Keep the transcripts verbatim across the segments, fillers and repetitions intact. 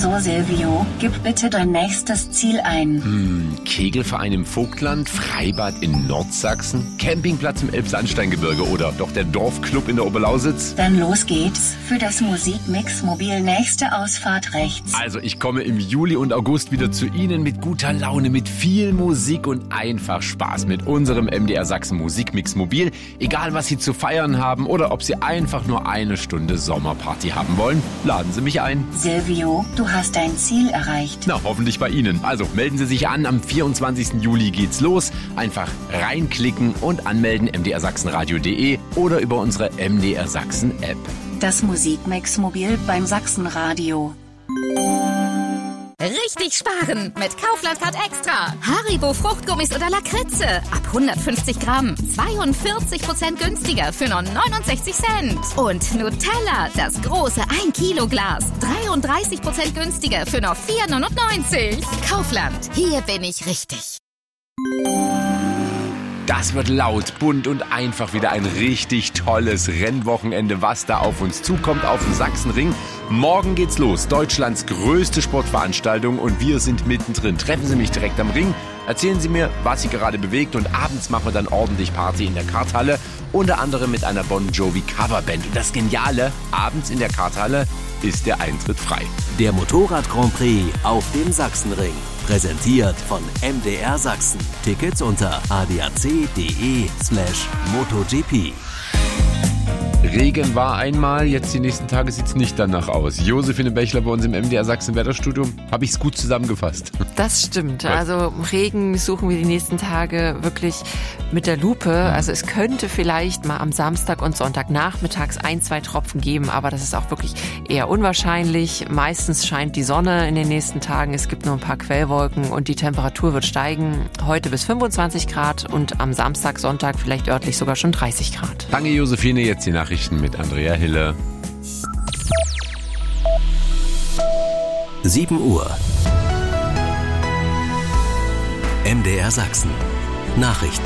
So, Silvio, gib bitte dein nächstes Ziel ein. Hm, Kegelverein im Vogtland, Freibad in Nordsachsen, Campingplatz im Elbsandsteingebirge oder doch der Dorfclub in der Oberlausitz? Dann los geht's. Für das Musikmix Mobil nächste Ausfahrt rechts. Also ich komme im Juli und August wieder zu Ihnen mit guter Laune, mit viel Musik und einfach Spaß mit unserem M D R Sachsen Musikmix Mobil. Egal was Sie zu feiern haben oder ob Sie einfach nur eine Stunde Sommerparty haben wollen, laden Sie mich ein. Silvio, du hast dein Ziel erreicht. Na, hoffentlich bei Ihnen. Also melden Sie sich an, am vierundzwanzigsten Juli geht's los. Einfach reinklicken und anmelden m d r sachsenradio punkt de oder über unsere M D R Sachsen App. Das Musikmix Mobil beim Sachsenradio. Richtig sparen mit Kaufland Card Extra. Haribo Fruchtgummis oder Lakritze ab hundertfünfzig Gramm. zweiundvierzig Prozent günstiger für nur neunundsechzig Cent. Und Nutella, das große ein Kilo Glas. dreiunddreißig Prozent günstiger für nur vier neunundneunzig. Kaufland, hier bin ich richtig. Das wird laut, bunt und einfach wieder ein richtig tolles Rennwochenende, was da auf uns zukommt auf dem Sachsenring. Morgen geht's los, Deutschlands größte Sportveranstaltung und wir sind mittendrin. Treffen Sie mich direkt am Ring, erzählen Sie mir, was Sie gerade bewegt und abends machen wir dann ordentlich Party in der Karthalle, unter anderem mit einer Bon Jovi Coverband. Und das Geniale, abends in der Karthalle ist der Eintritt frei. Der Motorrad Grand Prix auf dem Sachsenring. Präsentiert von M D R Sachsen. Tickets unter a d a c punkt d e slash MotoGP. Regen war einmal, jetzt die nächsten Tage sieht es nicht danach aus. Josephine Bechler bei uns im M D R Sachsen Wetterstudio. Habe ich es gut zusammengefasst? Das stimmt. Also Regen suchen wir die nächsten Tage wirklich mit der Lupe. Also es könnte vielleicht mal am Samstag und Sonntag nachmittags ein, zwei Tropfen geben, aber das ist auch wirklich eher unwahrscheinlich. Meistens scheint die Sonne in den nächsten Tagen. Es gibt nur ein paar Quellwolken und die Temperatur wird steigen. Heute bis fünfundzwanzig Grad und am Samstag, Sonntag vielleicht örtlich sogar schon dreißig Grad. Danke Josephine, jetzt die Nachrichten mit Andrea Hille. sieben Uhr. M D R Sachsen. Nachrichten.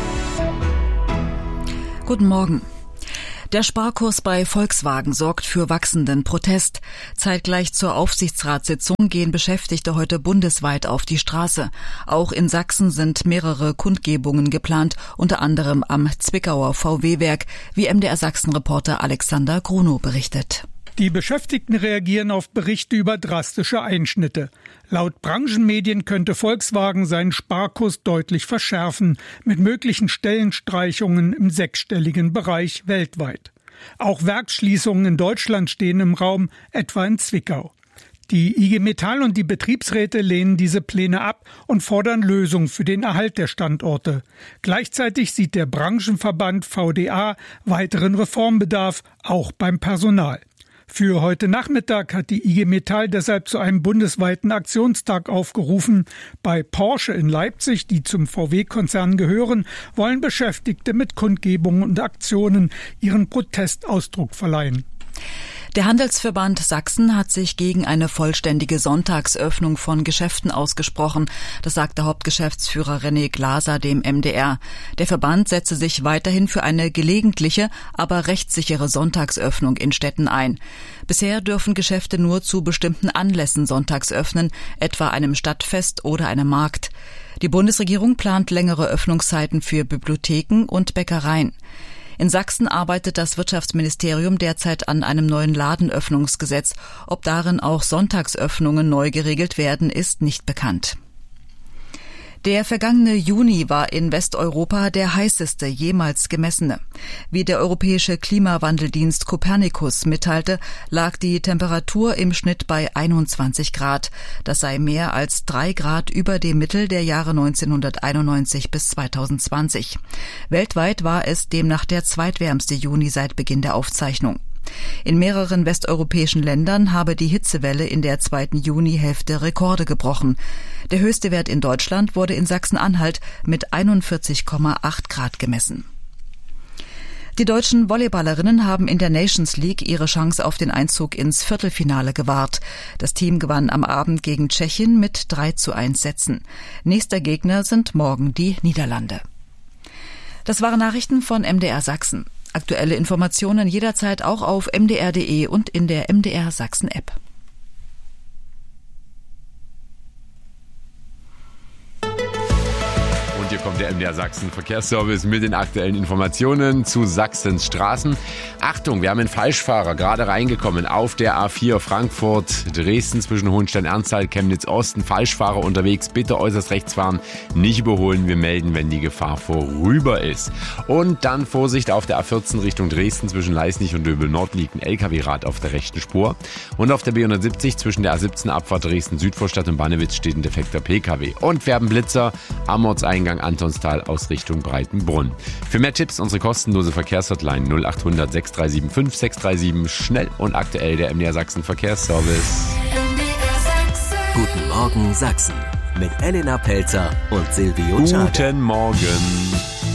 Guten Morgen. Der Sparkurs bei Volkswagen sorgt für wachsenden Protest. Zeitgleich zur Aufsichtsratssitzung gehen Beschäftigte heute bundesweit auf die Straße. Auch in Sachsen sind mehrere Kundgebungen geplant, unter anderem am Zwickauer V W-Werk, wie M D R Sachsen-Reporter Alexander Grunow berichtet. Die Beschäftigten reagieren auf Berichte über drastische Einschnitte. Laut Branchenmedien könnte Volkswagen seinen Sparkurs deutlich verschärfen, mit möglichen Stellenstreichungen im sechsstelligen Bereich weltweit. Auch Werksschließungen in Deutschland stehen im Raum, etwa in Zwickau. Die I G Metall und die Betriebsräte lehnen diese Pläne ab und fordern Lösungen für den Erhalt der Standorte. Gleichzeitig sieht der Branchenverband V D A weiteren Reformbedarf, auch beim Personal. Für heute Nachmittag hat die I G Metall deshalb zu einem bundesweiten Aktionstag aufgerufen. Bei Porsche in Leipzig, die zum V W-Konzern gehören, wollen Beschäftigte mit Kundgebungen und Aktionen ihren Protestausdruck verleihen. Der Handelsverband Sachsen hat sich gegen eine vollständige Sonntagsöffnung von Geschäften ausgesprochen. Das sagte Hauptgeschäftsführer René Glaser dem M D R. Der Verband setze sich weiterhin für eine gelegentliche, aber rechtssichere Sonntagsöffnung in Städten ein. Bisher dürfen Geschäfte nur zu bestimmten Anlässen sonntags öffnen, etwa einem Stadtfest oder einem Markt. Die Bundesregierung plant längere Öffnungszeiten für Bibliotheken und Bäckereien. In Sachsen arbeitet das Wirtschaftsministerium derzeit an einem neuen Ladenöffnungsgesetz. Ob darin auch Sonntagsöffnungen neu geregelt werden, ist nicht bekannt. Der vergangene Juni war in Westeuropa der heißeste jemals gemessene. Wie der europäische Klimawandeldienst Copernicus mitteilte, lag die Temperatur im Schnitt bei einundzwanzig Grad. Das sei mehr als drei Grad über dem Mittel der Jahre neunzehnhunderteinundneunzig bis zweitausendzwanzig. Weltweit war es demnach der zweitwärmste Juni seit Beginn der Aufzeichnung. In mehreren westeuropäischen Ländern habe die Hitzewelle in der zweiten Junihälfte Rekorde gebrochen. Der höchste Wert in Deutschland wurde in Sachsen-Anhalt mit einundvierzig Komma acht Grad gemessen. Die deutschen Volleyballerinnen haben in der Nations League ihre Chance auf den Einzug ins Viertelfinale gewahrt. Das Team gewann am Abend gegen Tschechien mit drei zu eins Sätzen. Nächster Gegner sind morgen die Niederlande. Das waren Nachrichten von M D R Sachsen. Aktuelle Informationen jederzeit auch auf m d r punkt d e und in der M D R Sachsen App. kommt der M D R Sachsen Verkehrsservice mit den aktuellen Informationen zu Sachsens Straßen. Achtung, wir haben einen Falschfahrer gerade reingekommen auf der A vier Frankfurt, Dresden zwischen Hohenstein-Ernstthal, Chemnitz-Osten. Falschfahrer unterwegs, bitte äußerst rechts fahren, nicht überholen. Wir melden, wenn die Gefahr vorüber ist. Und dann Vorsicht auf der A vierzehn Richtung Dresden zwischen Leisnig und Döbel-Nord liegt ein L K W-Rad auf der rechten Spur. Und auf der B hundertsiebzig zwischen der A siebzehn Abfahrt Dresden-Südvorstadt und Bannewitz steht ein defekter P K W. Und wir haben Blitzer am Ortseingang Antonstal aus Richtung Breitenbrunn. Für mehr Tipps unsere kostenlose Verkehrshotline null acht hundert sechs drei sieben fünf sechs drei sieben. Schnell und aktuell der M D R Sachsen Verkehrsservice. Guten Morgen Sachsen mit Elena Pelzer und Silvio Czade. Guten Morgen.